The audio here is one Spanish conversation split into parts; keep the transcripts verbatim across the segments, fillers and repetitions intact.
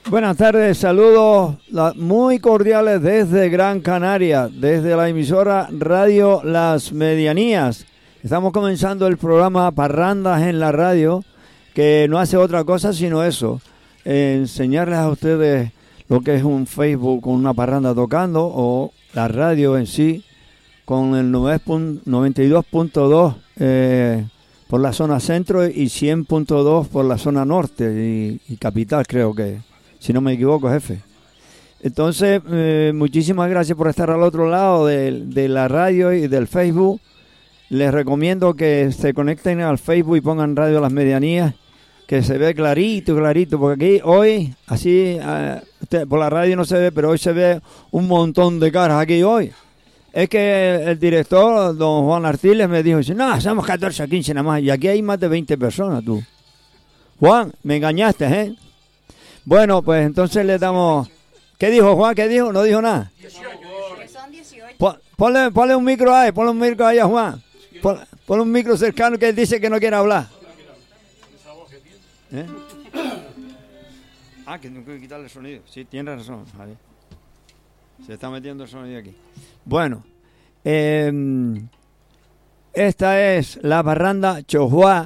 Buenas tardes, saludos la, muy cordiales desde Gran Canaria, desde la emisora Radio Las Medianías. Estamos comenzando el programa Parrandas en la Radio, que no hace otra cosa sino eso, eh, enseñarles a ustedes lo que es un Facebook con una parranda tocando o la radio en sí con el noventa y dos punto dos eh, por la zona centro y cien punto dos por la zona norte y, y capital, creo que, si no me equivoco, jefe. Entonces, eh, muchísimas gracias por estar al otro lado de, de la radio y del Facebook. Les recomiendo que se conecten al Facebook y pongan Radio Las Medianías, que se ve clarito, clarito, porque aquí hoy, así, uh, usted, por la radio no se ve, pero hoy se ve un montón de caras aquí hoy. Es que el director, don Juan Artiles, me dijo, dice, no, somos catorce o quince nada más, y aquí hay más de veinte personas, tú. Juan, me engañaste, ¿eh? Bueno, pues entonces le damos... ¿Qué dijo Juan? ¿Qué dijo? No dijo nada. Son dieciocho. Pon, ponle, ponle un micro ahí, ponle un micro ahí a Juan. Pon, ponle un micro cercano que él dice que no quiere hablar. ¿Eh? Ah, que no quiero quitarle el sonido. Sí, tiene razón, Javier. Se está metiendo el sonido aquí. Bueno, eh, esta es la parranda Chojuá,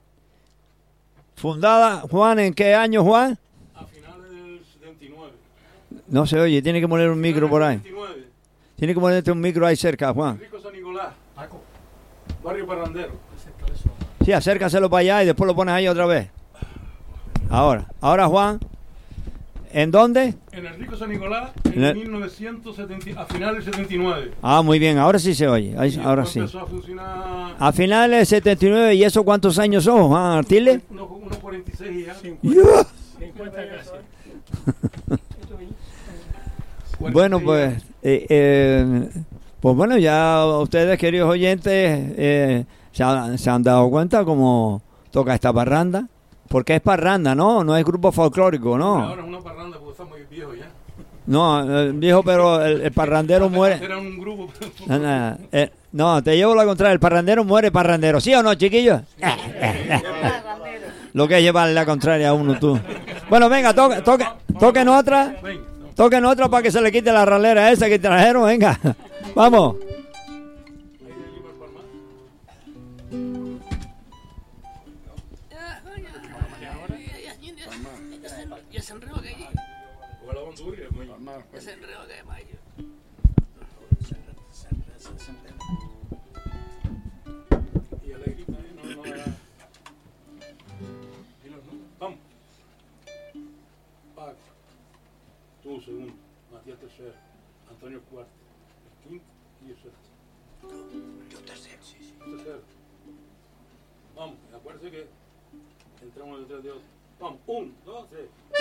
fundada, Juan, ¿en qué año, Juan? A finales del setenta y nueve. No se oye, tiene que poner un micro por ahí. setenta y nueve. Tiene que ponerte un micro ahí cerca, Juan. Rico San Nicolás, barrio Parrandero. Sí, acércaselo para allá y después lo pones ahí otra vez. Ahora, ahora Juan, ¿en dónde? En el Rico San Nicolás, en el... mil novecientos setenta, a finales del setenta y nueve. Ah, muy bien, ahora sí se oye, ahí, ahora sí. Empezó a funcionar... A finales del setenta y nueve, ¿y eso cuántos años son, Juan Artiles? Unos uno cuarenta y seis y ya. Yeah. cincuenta casi. Bueno, pues, eh, eh, pues bueno, ya ustedes, queridos oyentes, eh, se, han, se han dado cuenta cómo toca esta parranda. Porque es parranda, ¿no? No es grupo folclórico, ¿no? Ahora es una parranda porque está muy viejo ya. No, el viejo, pero el, el parrandero muere. Era un grupo. No, no, eh, no, te llevo la contraria. El parrandero muere parrandero. ¿Sí o no, chiquillos? Lo que es llevarle la contraria a uno, tú. Bueno, venga, toque, toque, toquen otra. Toquen otra para que se le quite la ralera esa que trajeron. Venga, vamos. Tú segundo, Matías tercero, Antonio cuarto, el quinto y yo sexto. Yo tercero. Sí, sí. Tercero. Vamos, acuérdense que entramos detrás de otro. Vamos, un, dos, tres.